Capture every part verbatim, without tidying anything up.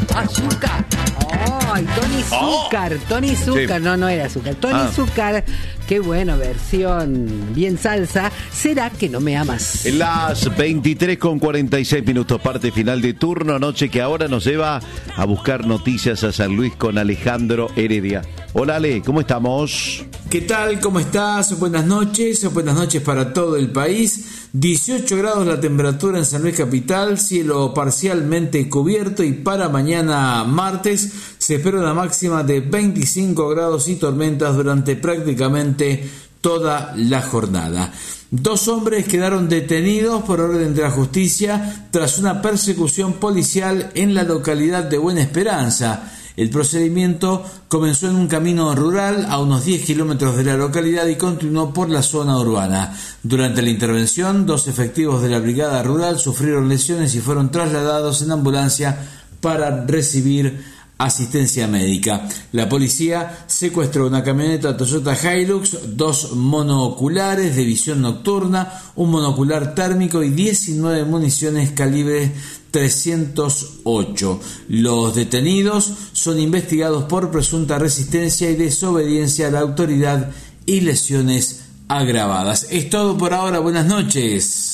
Azúcar. Ay, Tony Zúcar, oh. Tony Zúcar, sí. no, no era azúcar. Tony ah. Zúcar, qué buena versión, bien salsa. ¿Será que no me amas? Las veintitrés con cuarenta y seis minutos, parte final de turno, noche que ahora nos lleva a buscar noticias a San Luis con Alejandro Heredia. Hola Ale, ¿cómo estamos? ¿Qué tal? ¿Cómo estás? Buenas noches, buenas noches para todo el país. dieciocho grados la temperatura en San Luis Capital, cielo parcialmente cubierto y para mañana martes se espera una máxima de veinticinco grados y tormentas durante prácticamente toda la jornada. Dos hombres quedaron detenidos por orden de la justicia tras una persecución policial en la localidad de Buena Esperanza. El procedimiento comenzó en un camino rural a unos diez kilómetros de la localidad y continuó por la zona urbana. Durante la intervención, dos efectivos de la brigada rural sufrieron lesiones y fueron trasladados en ambulancia para recibir asistencia médica. La policía secuestró una camioneta Toyota Hilux, dos monoculares de visión nocturna, un monocular térmico y diecinueve municiones calibre trescientos ocho. Los detenidos son investigados por presunta resistencia y desobediencia a la autoridad y lesiones agravadas. Es todo por ahora. Buenas noches.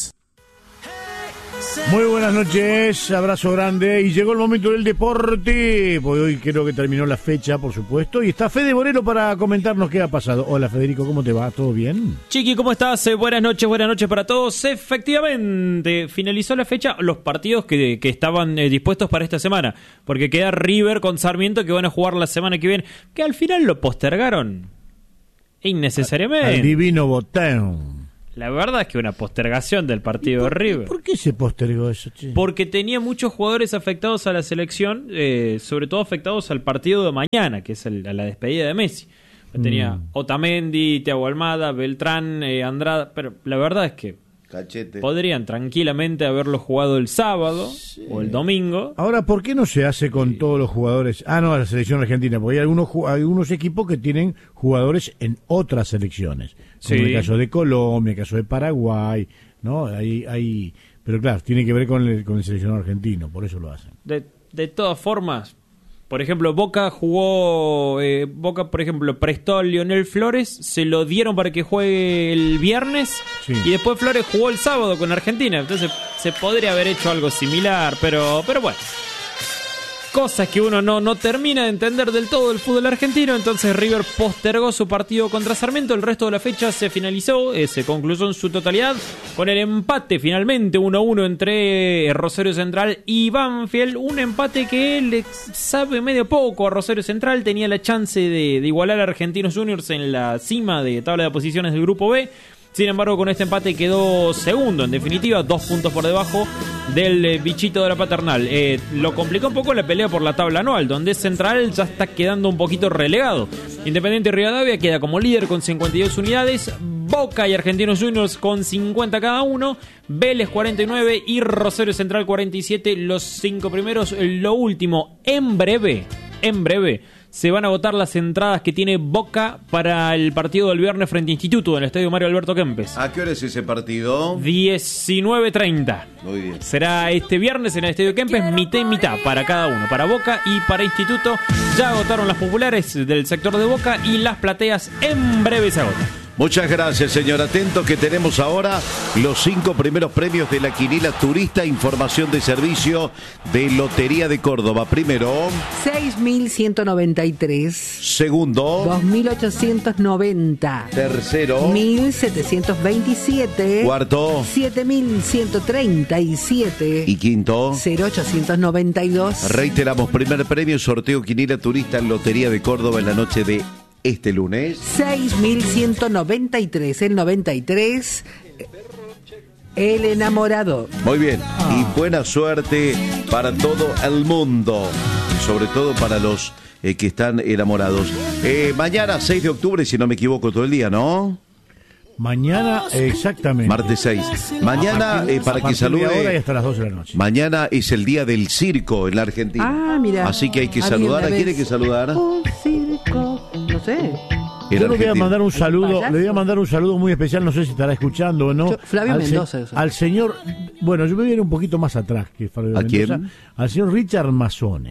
Muy buenas noches, abrazo grande. Y llegó el momento del deporte, porque hoy creo que terminó la fecha, por supuesto. Y está Fede Borero para comentarnos qué ha pasado. Hola Federico, ¿cómo te va? ¿Todo bien? Chiqui, ¿cómo estás? Eh, buenas noches, buenas noches para todos. Efectivamente, finalizó la fecha, los partidos que, que estaban eh, dispuestos para esta semana. Porque queda River con Sarmiento que van a jugar la semana que viene, que al final lo postergaron innecesariamente. Al divino botón. La verdad es que una postergación del partido de River. ¿Por qué se postergó eso, che? Porque tenía muchos jugadores afectados a la selección, eh, sobre todo afectados al partido de mañana, que es el, a la despedida de Messi. Tenía mm. Otamendi, Thiago Almada, Beltrán, eh, Andrada, pero la verdad es que Cachete. Podrían tranquilamente haberlo jugado el sábado sí. o el domingo. Ahora, ¿por qué no se hace con sí. todos los jugadores? Ah, no, a la selección argentina, porque hay algunos, hay algunos equipos que tienen jugadores en otras selecciones. Como sí. el caso de Colombia, el caso de Paraguay, ¿no? Hay, hay, pero claro, tiene que ver con el, con el seleccionado argentino, por eso lo hacen. De, de todas formas, por ejemplo, Boca jugó, eh, Boca, por ejemplo, prestó a Lionel Flores, se lo dieron para que juegue el viernes sí. y después Flores jugó el sábado con Argentina, entonces se podría haber hecho algo similar, pero, pero bueno. Cosas que uno no, no termina de entender del todo del fútbol argentino. Entonces River postergó su partido contra Sarmiento. El resto de la fecha se finalizó, eh, se concluyó en su totalidad con el empate finalmente uno a uno entre Rosario Central y Banfield. Un empate que le sabe medio poco a Rosario Central. Tenía la chance de, de igualar a Argentinos Juniors en la cima de tabla de posiciones del grupo B. Sin embargo, con este empate quedó segundo, en definitiva, dos puntos por debajo del eh, bichito de la paternal. Eh, lo complicó un poco la pelea por la tabla anual, donde Central ya está quedando un poquito relegado. Independiente Rivadavia queda como líder con cincuenta y dos unidades, Boca y Argentinos Juniors con cincuenta cada uno, Vélez cuarenta y nueve y Rosario Central cuarenta y siete, los cinco primeros. Lo último, en breve, en breve, se van a agotar las entradas que tiene Boca para el partido del viernes frente a Instituto en el estadio Mario Alberto Kempes. ¿A qué hora es ese partido? diecinueve treinta. Muy bien. Será este viernes en el estadio Kempes, mitad y mitad para cada uno, para Boca y para Instituto. Ya agotaron las populares del sector de Boca y las plateas en breve se agotan. Muchas gracias, señor. Atento que tenemos ahora los cinco primeros premios de la Quiniela Turista. Información de servicio de Lotería de Córdoba. Primero, seis mil ciento noventa y tres. Segundo, dos mil ochocientos noventa. Tercero, mil setecientos veintisiete. Cuarto, siete mil ciento treinta y siete. Y quinto, cero ochocientos noventa y dos. Reiteramos, primer premio, sorteo Quiniela Turista en Lotería de Córdoba en la noche de este lunes. seis mil ciento noventa y tres, el noventa y tres, el enamorado. Muy bien, ah. y buena suerte para todo el mundo, sobre todo para los eh, que están enamorados. Eh, mañana, seis de octubre, si no me equivoco, todo el día, ¿no? Mañana, exactamente. Martes seis. Mañana, partir, eh, para que salude. Ahora y hasta las doce de la noche. Mañana es el día del circo en la Argentina. Ah, mira. Así que hay que saludar. ¿A quién hay que saludar? Un circo. No sé. Yo le voy a mandar un saludo, le voy a mandar un saludo muy especial, no sé si estará escuchando o no. Yo, Flavio al Mendoza. Se, al señor, bueno, yo me voy a ir un poquito más atrás que Flavio ¿A Mendoza. quién? Al señor Richard Mazzone.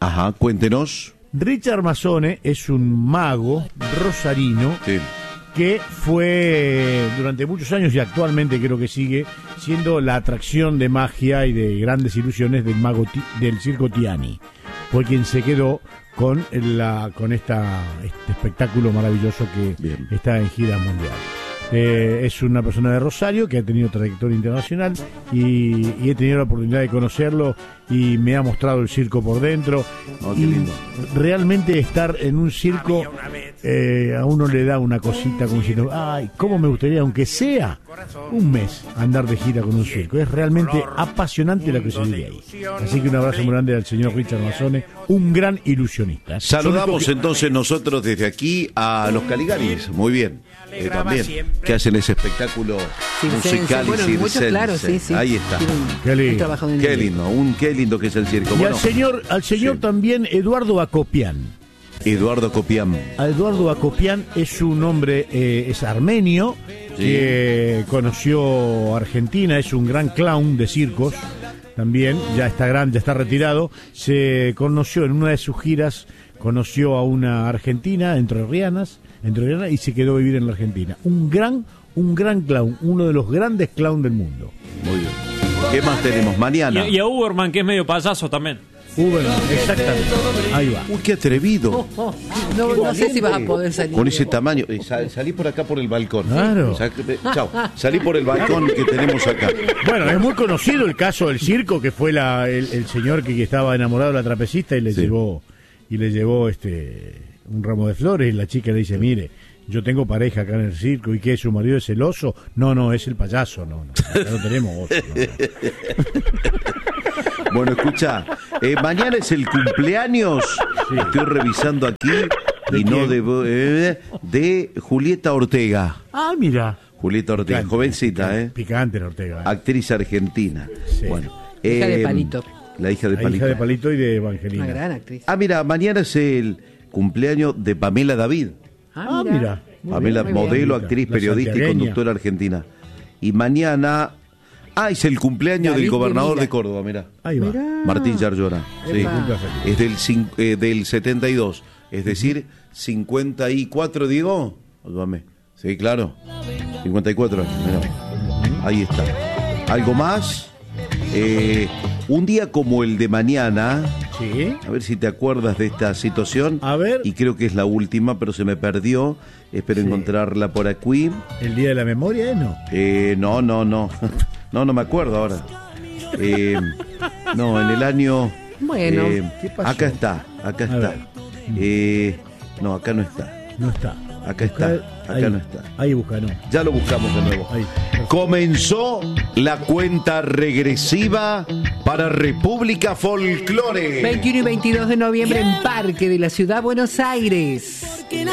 Ajá, cuéntenos. Richard Mazzone es un mago rosarino sí. que fue durante muchos años y actualmente creo que sigue siendo la atracción de magia y de grandes ilusiones del mago del circo Tiani. Fue quien se quedó con la con esta este espectáculo maravilloso que Bien. está en gira mundial. Eh, es una persona de Rosario que ha tenido trayectoria internacional y, y he tenido la oportunidad de conocerlo y me ha mostrado el circo por dentro. Oh, qué lindo. Realmente estar en un circo eh, a uno le da una cosita como diciendo, ay, cómo me gustaría, aunque sea un mes, andar de gira con un circo. Es realmente apasionante lo que se vive ahí. Así que un abrazo muy grande al señor Richard Mazzone, un gran ilusionista. Saludamos entonces nosotros desde aquí a los Caligaris, muy bien. Eh, también, que hacen ese espectáculo circense, musical bueno, y circense. Mucho, claro, sí, sí. Ahí está. Qué lindo. Qué lindo, un, qué lindo que es el circo. Y bueno, al señor, al señor sí. también Eduardo Acopian. Eduardo Acopian. Eduardo Acopian es un hombre, eh, es armenio, sí. que conoció Argentina, es un gran clown de circos. También, ya está grande, ya está retirado. Se conoció en una de sus giras, conoció a una argentina, entrerrianas, entrerriana, y se quedó a vivir en la Argentina. Un gran, un gran clown, uno de los grandes clowns del mundo. Muy bien. ¿Qué más tenemos mañana? Y, y a Uberman, que es medio payaso también. Uberman, exactamente. Ahí va. Uy, qué atrevido. Oh, oh. No, no sé si vas a poder salir. Con ese tamaño. Sal, salí por acá por el balcón. Claro. Sal, chao. Salí por el balcón que tenemos acá. Bueno, es muy conocido el caso del circo, que fue la, el, el señor que, que estaba enamorado de la trapecista y le sí. llevó y le llevó este un ramo de flores, y la chica le dice, mire, yo tengo pareja acá en el circo, ¿y qué? ¿Su marido es el oso? No, no, es el payaso, no, no, acá no tenemos oso. No, no. Bueno, escucha, eh, mañana es el cumpleaños, sí. estoy revisando aquí, ¿De y quién? no de, eh, de Julieta Ortega. Ah, mira. Julieta Ortega, picante, jovencita, picante, ¿eh? Picante la Ortega. ¿eh? Actriz argentina. Sí. Bueno, hija eh, de Palito. La hija de la Palito. hija de Palito y de Evangelina. Una gran actriz. Ah, mira, mañana es el cumpleaños de Pamela David. Ah, mira. Muy Pamela, bien, modelo, bien. actriz, la periodista y conductora argentina. Y mañana... Ah, es el cumpleaños David del gobernador de Córdoba, mirá. Ahí va. Mirá. Martín Yarlora. Sí. Es del, eh, del setenta y dos. Es decir, cincuenta y cuatro, digo. Ayúdame. Sí, claro. cincuenta y cuatro años. Mirá. Ahí está. ¿Algo más? Eh, un día como el de mañana, sí. A ver si te acuerdas de esta situación. A ver. Y creo que es la última, pero se me perdió. Espero sí. encontrarla por aquí. ¿El día de la memoria, eh? No. Eh, no, no, no. No, no me acuerdo ahora. Eh, no, en el año. Bueno, eh, ¿qué pasó? Acá está, acá A está. Eh, no, acá no está. No está. Acá Busca, está, acá ahí, no está. Ahí busca, no. Ya lo buscamos de nuevo. Ahí. Comenzó la cuenta regresiva para República Folclore. veintiuno y veintidós de noviembre en Parque de la Ciudad Buenos Aires.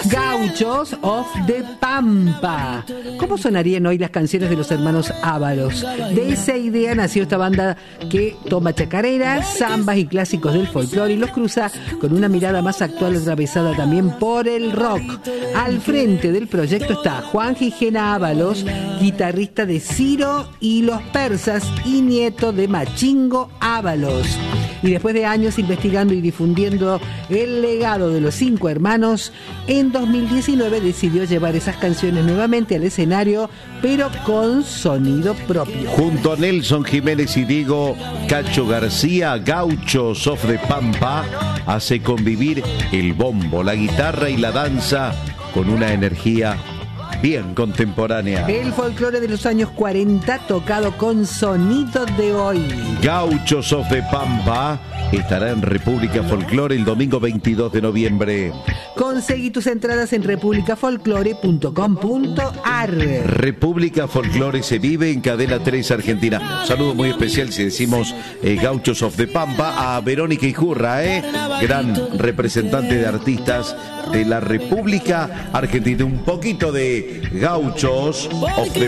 Gauchos of the Pampa. ¿Cómo sonarían hoy las canciones de los hermanos Ábalos? De esa idea nació esta banda que toma chacareras, zambas y clásicos del folclore y los cruza con una mirada más actual atravesada también por el rock. Al frente del proyecto está Juan Gijena Ábalos, guitarrista de Ciro y los Persas y nieto de Machingo Ábalos. Y después de años investigando y difundiendo el legado de los cinco hermanos, en dos mil diecinueve decidió llevar esas canciones nuevamente al escenario, pero con sonido propio. Junto a Nelson Jiménez y Diego Cacho García, Gauchos of the Pampa hace convivir el bombo, la guitarra y la danza con una energía bien contemporánea. El folclore de los años cuarenta tocado con sonido de hoy. Gauchos of the Pampa estará en República Folclore el domingo veintidós de noviembre. Conseguí tus entradas en república folclore punto com punto ar. República Folclore se vive en Cadena tres Argentina. Un saludo muy especial si decimos eh, Gauchos of the Pampa a Verónica Ijurra, eh, gran representante de artistas de la República Argentina. Un poquito de Gauchos of the